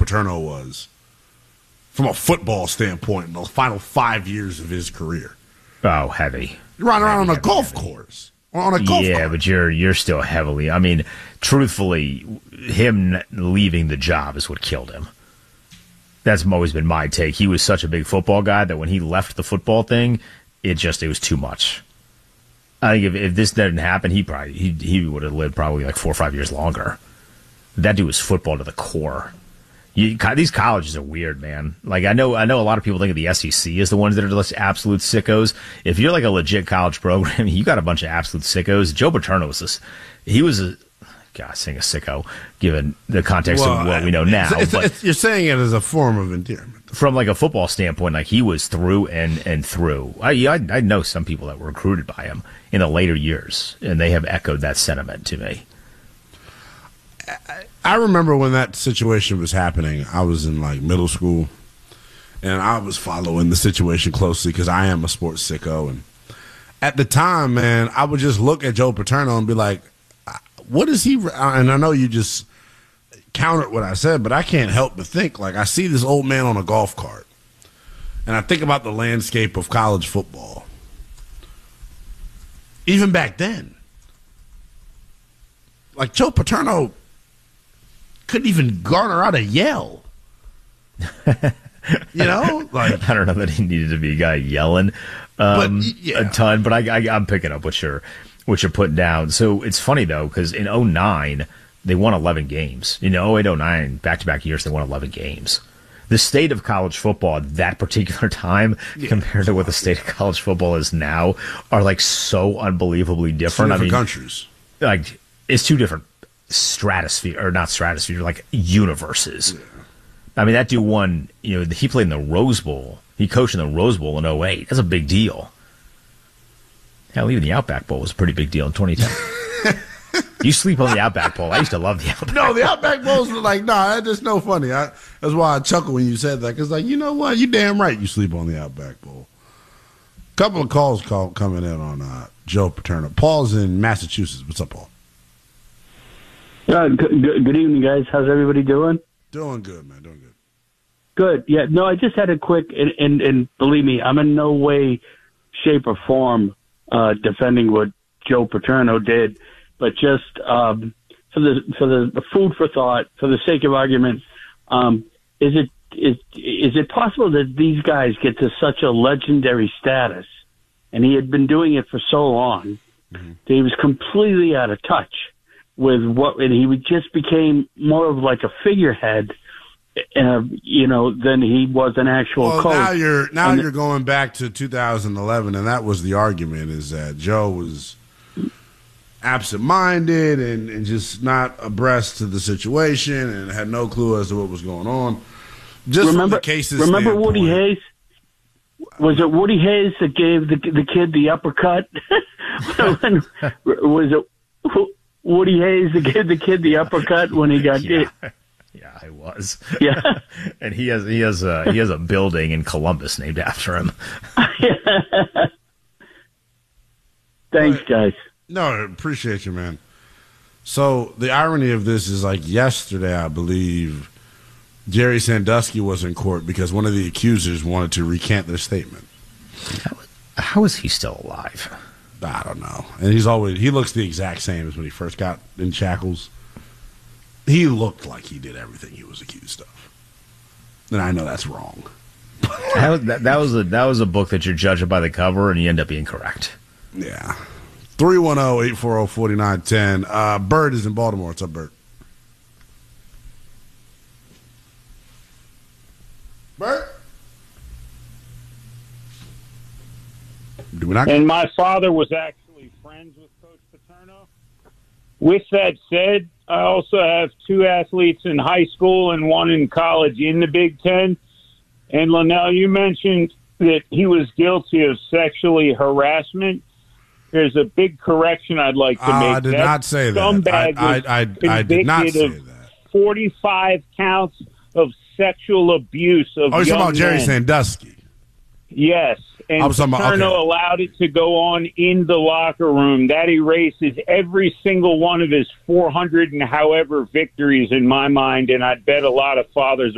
Paterno was from a football standpoint in the final 5 years of his career. Oh, heavy. You're riding around on a golf course. On a golf cart. But you're still heavily. I mean, truthfully, him leaving the job is what killed him. That's always been my take. He was such a big football guy that when he left the football thing, it was too much. I think if this didn't happen, he would have lived probably like 4 or 5 years longer. That dude was football to the core. These colleges are weird, man. Like I know a lot of people think of the SEC as the ones that are just absolute sickos. If you're like a legit college program, you got a bunch of absolute sickos. Joe Paterno was this. He was saying a sicko, given the context of what we know now. You're saying it as a form of endearment. From like a football standpoint, like he was through and through. I know some people that were recruited by him in the later years, and they have echoed that sentiment to me. I remember when that situation was happening, I was in like middle school, and I was following the situation closely because I am a sports sicko. And at the time, man, I would just look at Joe Paterno and be like, what is he? And I know you just countered what I said, but I can't help but think, like, I see this old man on a golf cart, and I think about the landscape of college football. Even back then, like Joe Paterno couldn't even garner out a yell. You know, like I don't know that he needed to be a guy yelling a ton, but I'm picking up what you're putting down. So it's funny though, because in 2009 they won 11 games. In 2008, 2009, back-to-back years they won 11 games. The state of college football at that particular time compared to what the state of college football is now are like so unbelievably different. Different countries. Like it's two different like universes. Yeah. I mean, that dude won, he played in the Rose Bowl. He coached in the Rose Bowl in 2008. That's a big deal. Hell, even the Outback Bowl was a pretty big deal in 2010. You sleep on the Outback Bowl. I used to love the Outback Bowl. No, the Outback Bowls were like, that's just no funny. That's why I chuckle when you said that. Because, like, you know what? You damn right you sleep on the Outback Bowl. Couple of calls coming in on Joe Paterno. Paul's in Massachusetts. What's up, Paul? Good evening, guys. How's everybody doing? Doing good, man. Doing good. Good. Yeah. No, I just had a quick, and believe me, I'm in no way, shape, or form defending what Joe Paterno did, but just for the food for thought, for the sake of argument, is it possible that these guys get to such a legendary status, and he had been doing it for so long, that he was completely out of touch with and he just became more of like a figurehead, than he was an actual coach. Now you're going back to 2011, and that was the argument, is that Joe was absent-minded and just not abreast to the situation and had no clue as to what was going on. Just from the cases. Remember Woody Hayes? Was it Woody Hayes that gave the kid the uppercut? Was it Woody Hayes that gave the kid the uppercut when he got hit? Yeah, it was. Yeah, and he has a building in Columbus named after him. Thanks, guys. No, I appreciate you, man. So the irony of this is, like, yesterday, I believe, Jerry Sandusky was in court because one of the accusers wanted to recant their statement. How is he still alive? I don't know. And he looks the exact same as when he first got in shackles. He looked like he did everything he was accused of. And I know that's wrong. that was a book that you're judging by the cover, and you end up being correct. Yeah. 310-840-4910. Bert is in Baltimore. What's up, Bert? Bert? Do we not? And my father was actually friends with Coach Paterno. With that said, I also have two athletes in high school and one in college in the Big Ten. And Linnell, you mentioned that he was guilty of sexually harassment. There's a big correction I'd like to make. I did not say that. I did not say that. 45 counts of sexual abuse of young men. Oh, you're talking about Jerry Sandusky. Yes. And Paterno allowed it to go on in the locker room. That erases every single one of his 400 and however victories in my mind, and I'd bet a lot of fathers